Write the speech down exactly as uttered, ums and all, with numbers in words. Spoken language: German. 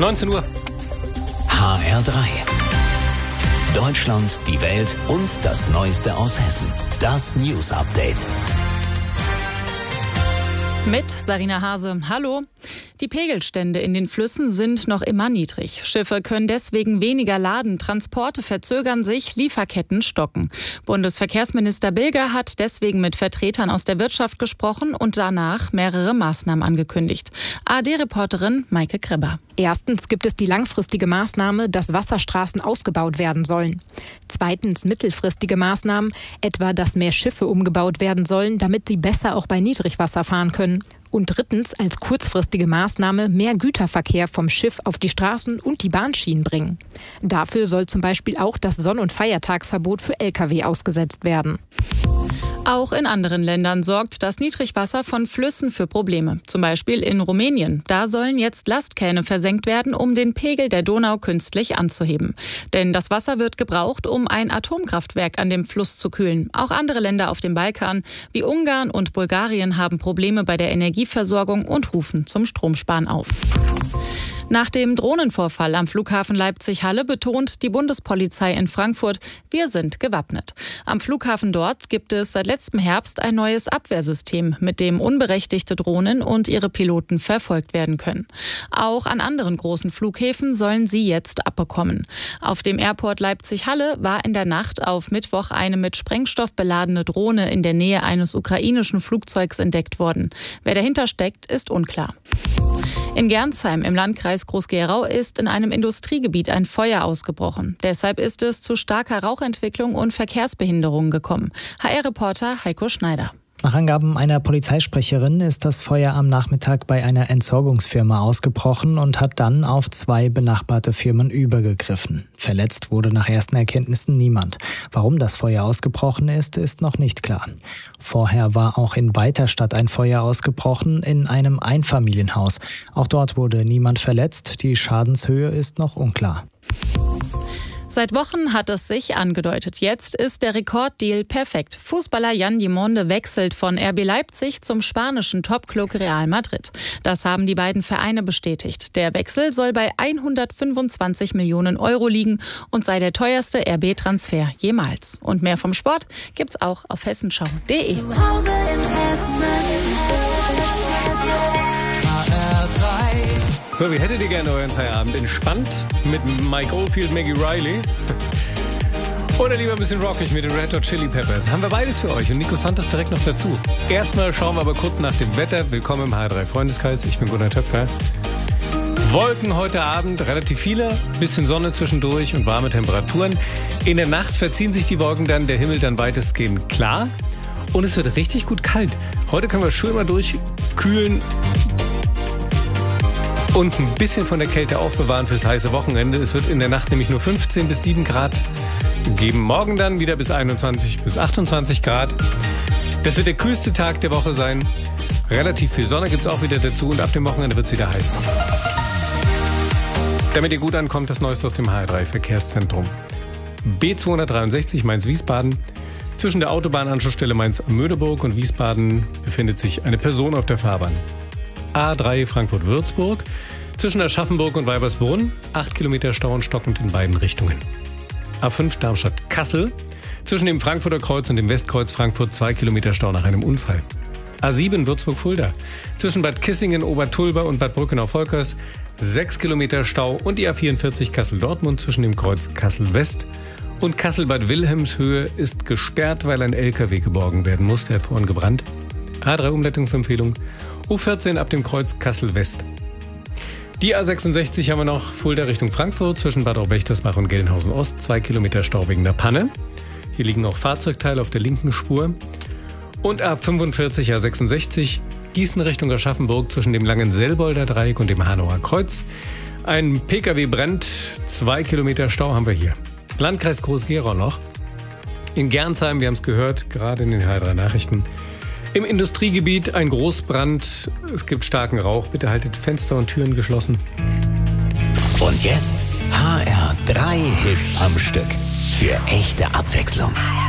neunzehn Uhr. H R drei. Deutschland, die Welt und das Neueste aus Hessen. Das News Update. Mit Sarina Hase. Hallo. Die Pegelstände in den Flüssen sind noch immer niedrig. Schiffe können deswegen weniger laden, Transporte verzögern sich, Lieferketten stocken. Bundesverkehrsminister Bilger hat deswegen mit Vertretern aus der Wirtschaft gesprochen und danach mehrere Maßnahmen angekündigt. A R D-Reporterin Maike Kreber. Erstens gibt es die langfristige Maßnahme, dass Wasserstraßen ausgebaut werden sollen. Zweitens mittelfristige Maßnahmen, etwa dass mehr Schiffe umgebaut werden sollen, damit sie besser auch bei Niedrigwasser fahren können. Und drittens als kurzfristige Maßnahme mehr Güterverkehr vom Schiff auf die Straßen und die Bahnschienen bringen. Dafür soll zum Beispiel auch das Sonn- und Feiertagsverbot für L K W ausgesetzt werden. Auch in anderen Ländern sorgt das Niedrigwasser von Flüssen für Probleme. Zum Beispiel in Rumänien. Da sollen jetzt Lastkähne versenkt werden, um den Pegel der Donau künstlich anzuheben. Denn das Wasser wird gebraucht, um ein Atomkraftwerk an dem Fluss zu kühlen. Auch andere Länder auf dem Balkan, wie Ungarn und Bulgarien, haben Probleme bei der Energieversorgung und rufen zum Stromsparen auf. Nach dem Drohnenvorfall am Flughafen Leipzig-Halle betont die Bundespolizei in Frankfurt, wir sind gewappnet. Am Flughafen dort gibt es seit letztem Herbst ein neues Abwehrsystem, mit dem unberechtigte Drohnen und ihre Piloten verfolgt werden können. Auch an anderen großen Flughäfen sollen sie jetzt abbekommen. Auf dem Airport Leipzig-Halle war in der Nacht auf Mittwoch eine mit Sprengstoff beladene Drohne in der Nähe eines ukrainischen Flugzeugs entdeckt worden. Wer dahinter steckt, ist unklar. In Gernsheim im Landkreis Groß-Gerau ist in einem Industriegebiet ein Feuer ausgebrochen. Deshalb ist es zu starker Rauchentwicklung und Verkehrsbehinderungen gekommen. H R-Reporter Heiko Schneider. Nach Angaben einer Polizeisprecherin ist das Feuer am Nachmittag bei einer Entsorgungsfirma ausgebrochen und hat dann auf zwei benachbarte Firmen übergegriffen. Verletzt wurde nach ersten Erkenntnissen niemand. Warum das Feuer ausgebrochen ist, ist noch nicht klar. Vorher war auch in Weiterstadt ein Feuer ausgebrochen in einem Einfamilienhaus. Auch dort wurde niemand verletzt. Die Schadenshöhe ist noch unklar. Seit Wochen hat es sich angedeutet. Jetzt ist der Rekorddeal perfekt. Fußballer Jan Dimonde wechselt von R B Leipzig zum spanischen Topclub Real Madrid. Das haben die beiden Vereine bestätigt. Der Wechsel soll bei hundertfünfundzwanzig Millionen Euro liegen und sei der teuerste R B-Transfer jemals. Und mehr vom Sport gibt's auch auf hessenschau punkt de. Zu Hause in Hessen. So, wie hättet ihr gerne euren Feierabend? Entspannt mit Mike Oldfield, Maggie Riley? Oder lieber ein bisschen rockig mit den Red Hot Chili Peppers? Haben wir beides für euch und Nico Santos direkt noch dazu. Erstmal schauen wir aber kurz nach dem Wetter. Willkommen im H R drei Freundeskreis. Ich bin Gunnar Töpfer. Wolken heute Abend, relativ viele, bisschen Sonne zwischendurch und warme Temperaturen. In der Nacht verziehen sich die Wolken dann, der Himmel dann weitestgehend klar. Und es wird richtig gut kalt. Heute können wir schön mal durchkühlen und ein bisschen von der Kälte aufbewahren fürs heiße Wochenende. Es wird in der Nacht nämlich nur fünfzehn bis sieben Grad geben. Morgen dann wieder bis einundzwanzig bis achtundzwanzig Grad. Das wird der kühlste Tag der Woche sein. Relativ viel Sonne gibt es auch wieder dazu und ab dem Wochenende wird es wieder heiß. Damit ihr gut ankommt, das Neueste aus dem H R drei Verkehrszentrum. B zweihundertdreiundsechzig Mainz-Wiesbaden. Zwischen der Autobahnanschlussstelle Mainz-Mödeburg und Wiesbaden befindet sich eine Person auf der Fahrbahn. A drei Frankfurt-Würzburg, zwischen Aschaffenburg und Weibersbrunn, acht Kilometer Stau und stockend in beiden Richtungen. A fünf Darmstadt-Kassel, zwischen dem Frankfurter Kreuz und dem Westkreuz Frankfurt, zwei Kilometer Stau nach einem Unfall. A sieben Würzburg-Fulda, zwischen Bad Kissingen, Obertulba und Bad Brückenau-Volkers, sechs Kilometer Stau und die A vierundvierzig Kassel-Dortmund zwischen dem Kreuz Kassel-West und Kassel-Bad Wilhelmshöhe ist gesperrt, weil ein L K W geborgen werden muss, der hat vorhin gebrannt. A drei Umleitungsempfehlung, U vierzehn ab dem Kreuz Kassel-West. Die A sechsundsechzig haben wir noch, Fulda Richtung Frankfurt, zwischen Bad Aubechtersbach und Gelnhausen-Ost, zwei Kilometer Stau wegen der Panne. Hier liegen auch Fahrzeugteile auf der linken Spur. Und A fünfundvierzig A sechsundsechzig, Gießen Richtung Aschaffenburg, zwischen dem langen Selbolder Dreieck und dem Hanauer Kreuz. Ein P K W brennt, zwei Kilometer Stau haben wir hier. Landkreis Groß-Gerau noch. In Gernsheim, wir haben es gehört, gerade in den H R drei Nachrichten. Im Industriegebiet ein Großbrand. Es gibt starken Rauch. Bitte haltet Fenster und Türen geschlossen. Und jetzt H R drei Hits am Stück. Für echte Abwechslung.